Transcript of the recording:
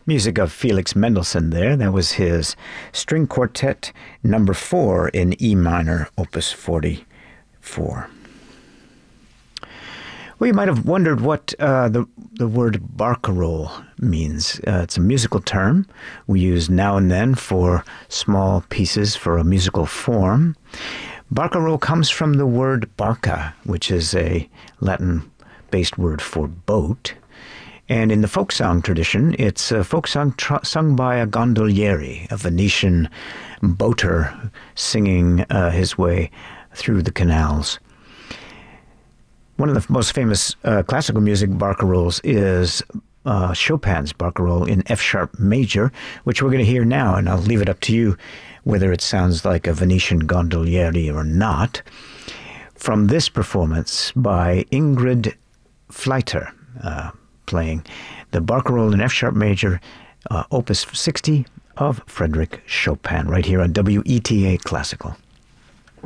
Music of Felix Mendelssohn there. That was his String Quartet number 4 in E minor, opus 44. Well, you might have wondered what the word barcarolle means. It's a musical term we use now and then for small pieces for a musical form. Barcarolle comes from the word barca, which is a Latin-based word for boat. And in the folk song tradition, it's a folk song sung by a gondoliere, a Venetian boater singing his way through the canals. One of the most famous classical music barcarolles is Chopin's barcarolle in F-sharp major, which we're going to hear now, and I'll leave it up to you whether it sounds like a Venetian gondoliere or not. From this performance by Ingrid Fleiter, playing the barcarolle in F-sharp major, opus 60 of Frédéric Chopin, right here on WETA Classical.